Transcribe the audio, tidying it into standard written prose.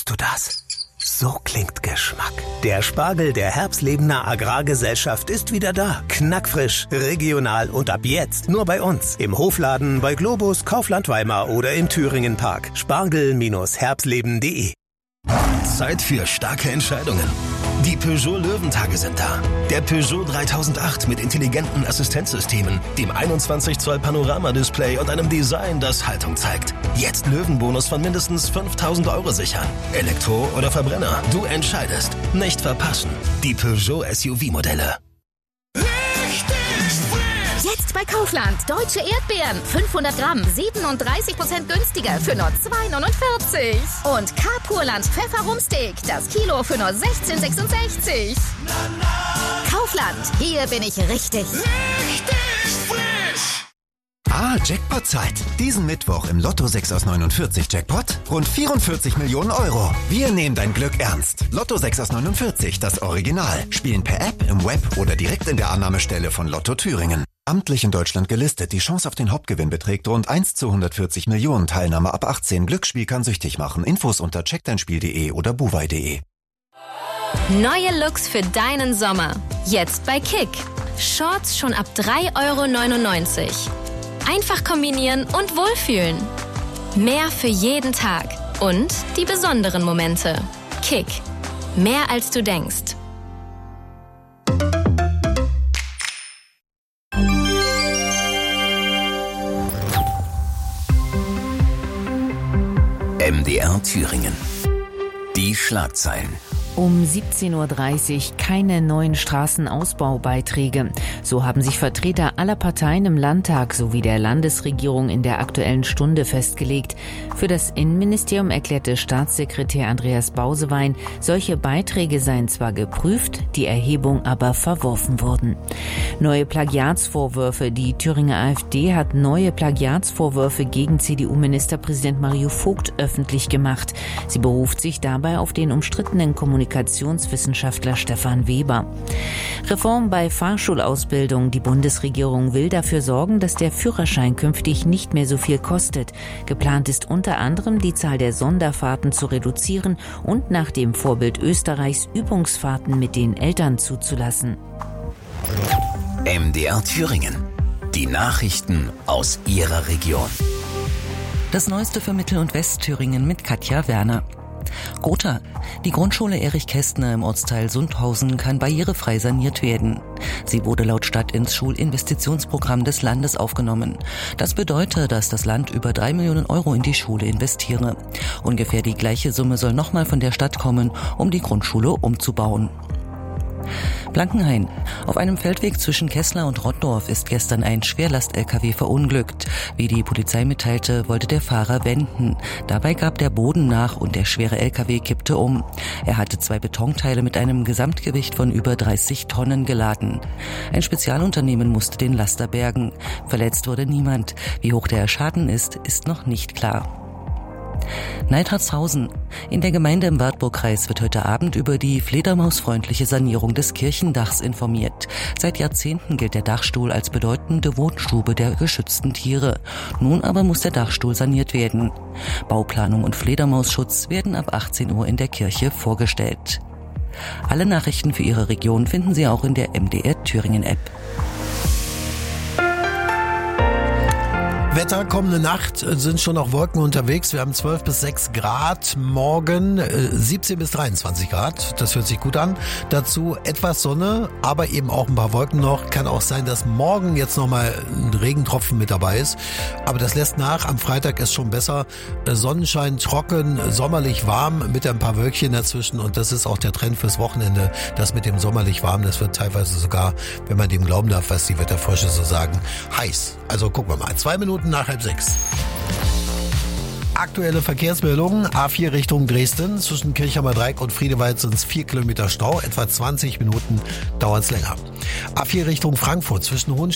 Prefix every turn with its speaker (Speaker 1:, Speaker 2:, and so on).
Speaker 1: du das? So klingt Geschmack. Der Spargel der Herbstlebener Agrargesellschaft ist wieder da. Knackfrisch, regional und ab jetzt nur bei uns. Im Hofladen, bei Globus, Kaufland Weimar oder im Thüringen Park. Spargel-herbstleben.de.
Speaker 2: Zeit für starke Entscheidungen. Die Peugeot Löwentage sind da. Der Peugeot 3008 mit intelligenten Assistenzsystemen, dem 21 Zoll Panoramadisplay und einem Design, das Haltung zeigt. Jetzt Löwenbonus von mindestens 5.000 € sichern. Elektro oder Verbrenner, du entscheidest. Nicht verpassen. Die Peugeot SUV-Modelle.
Speaker 3: Jetzt bei Kaufland. Deutsche Erdbeeren. 500 Gramm. 37% günstiger für nur 2,49. Und Carpurland Pfefferrumsteak. Das Kilo für nur 16,66. Kaufland. Hier bin ich richtig.
Speaker 4: Richtig frisch.
Speaker 5: Jackpot-Zeit. Diesen Mittwoch im Lotto 6 aus 49 Jackpot rund 44 Millionen €. Wir nehmen dein Glück ernst. Lotto 6 aus 49, das Original. Spielen per App, im Web oder direkt in der Annahmestelle von Lotto Thüringen. Amtlich in Deutschland gelistet. Die Chance auf den Hauptgewinn beträgt rund 1 zu 140 Millionen. Teilnahme ab 18. Glücksspiel kann süchtig machen. Infos unter checkdeinspiel.de oder buwei.de.
Speaker 6: Neue Looks für deinen Sommer. Jetzt bei Kick. Shorts schon ab 3,99 €. Einfach kombinieren und wohlfühlen. Mehr für jeden Tag. Und die besonderen Momente. Kick. Mehr als du denkst.
Speaker 2: MDR Thüringen. Die Schlagzeilen.
Speaker 7: Um 17:30 Uhr keine neuen Straßenausbaubeiträge. So haben sich Vertreter aller Parteien im Landtag sowie der Landesregierung in der Aktuellen Stunde festgelegt. Für das Innenministerium erklärte Staatssekretär Andreas Bausewein, solche Beiträge seien zwar geprüft, die Erhebung aber verworfen worden. Neue Plagiatsvorwürfe. Die Thüringer AfD hat neue Plagiatsvorwürfe gegen CDU-Ministerpräsident Mario Vogt öffentlich gemacht. Sie beruft sich dabei auf den umstrittenen Kommunikationswissenschaftler Stefan Weber. Reform bei Fahrschulausbildung. Die Bundesregierung will dafür sorgen, dass der Führerschein künftig nicht mehr so viel kostet. Geplant ist unter anderem, die Zahl der Sonderfahrten zu reduzieren und nach dem Vorbild Österreichs Übungsfahrten mit den Eltern zuzulassen.
Speaker 2: MDR Thüringen. Die Nachrichten aus Ihrer Region.
Speaker 8: Das Neueste für Mittel- und Westthüringen mit Katja Werner. Gotha. Die Grundschule Erich Kästner im Ortsteil Sundhausen kann barrierefrei saniert werden. Sie wurde laut Stadt ins Schulinvestitionsprogramm des Landes aufgenommen. Das bedeutet, dass das Land über 3 Millionen € in die Schule investiere. Ungefähr die gleiche Summe soll nochmal von der Stadt kommen, um die Grundschule umzubauen. Blankenhain. Auf einem Feldweg zwischen Kessler und Rottdorf ist gestern ein Schwerlast-LKW verunglückt. Wie die Polizei mitteilte, wollte der Fahrer wenden. Dabei gab der Boden nach und der schwere LKW kippte um. Er hatte 2 Betonteile mit einem Gesamtgewicht von über 30 Tonnen geladen. Ein Spezialunternehmen musste den Laster bergen. Verletzt wurde niemand. Wie hoch der Schaden ist, ist noch nicht klar. Neidhartshausen. In der Gemeinde im Wartburgkreis wird heute Abend über die fledermausfreundliche Sanierung des Kirchendachs informiert. Seit Jahrzehnten gilt der Dachstuhl als bedeutende Wohnstube der geschützten Tiere. Nun aber muss der Dachstuhl saniert werden. Bauplanung und Fledermausschutz werden ab 18 Uhr in der Kirche vorgestellt. Alle Nachrichten für Ihre Region finden Sie auch in der MDR Thüringen App.
Speaker 9: Wetter, kommende Nacht sind schon noch Wolken unterwegs. Wir haben 12 bis 6 Grad. Morgen 17 bis 23 Grad. Das hört sich gut an. Dazu etwas Sonne, aber eben auch ein paar Wolken noch. Kann auch sein, dass morgen jetzt nochmal ein Regentropfen mit dabei ist. Aber das lässt nach. Am Freitag ist schon besser. Sonnenschein, trocken, sommerlich warm mit ein paar Wölkchen dazwischen. Und das ist auch der Trend fürs Wochenende. Das mit dem sommerlich warm, das wird teilweise sogar, wenn man dem glauben darf, was die Wetterforscher so sagen, heiß. Also gucken wir mal. 2 Minuten nach 5:30. Aktuelle Verkehrsmeldungen. A4 Richtung Dresden. Zwischen Kirchheimer Dreieck und Friedewald sind es 4 Kilometer Stau. Etwa 20 Minuten dauert es länger. A4 Richtung Frankfurt. Zwischen Hohenstein